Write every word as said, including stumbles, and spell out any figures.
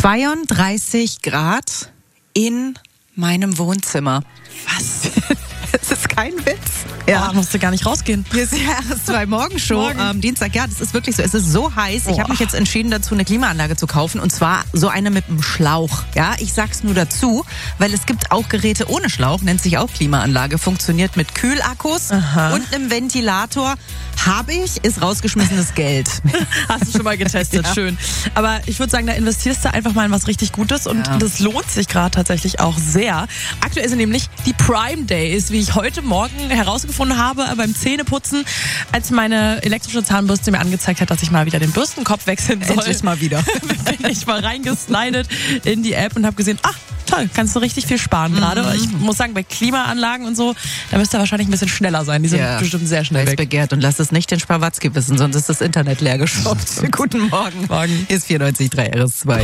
zweiunddreißig Grad in meinem Wohnzimmer. Was? Das ist kein Witz. Ja, oh, musst du gar nicht rausgehen. Hier ist die R S zwei Morgenshow Morgen. am Dienstag. Ja, das ist wirklich so. Es ist so heiß. Ich Oh. habe mich jetzt entschieden dazu, eine Klimaanlage zu kaufen. Und zwar so eine mit einem Schlauch. Ja, ich sag's nur dazu, weil es gibt auch Geräte ohne Schlauch, nennt sich auch Klimaanlage. Funktioniert mit Kühlakkus Aha. und einem Ventilator. Habe ich, ist rausgeschmissenes Geld. Hast du schon mal getestet, Ja. schön. Aber ich würde sagen, da investierst du einfach mal in was richtig Gutes und Ja. das lohnt sich gerade tatsächlich auch sehr. Aktuell sind nämlich die Prime Days, wie ich heute Morgen herausgefunden habe beim Zähneputzen, als meine elektrische Zahnbürste mir angezeigt hat, dass ich mal wieder den Bürstenkopf wechseln soll. Endlich mal wieder. Bin ich mal reingeslidet in die App und habe gesehen, ach, toll, kannst du richtig viel sparen gerade. Mhm. Ich muss sagen, bei Klimaanlagen und so, da müsst ihr wahrscheinlich ein bisschen schneller sein. Die sind Ja. bestimmt sehr schnell Weiß weg. begehrt und lasst es nicht den Spawatzki wissen, sonst ist das Internet leer geshoppt. Guten Morgen. Morgen. Hier ist vierundneunzig Komma drei R S zwei.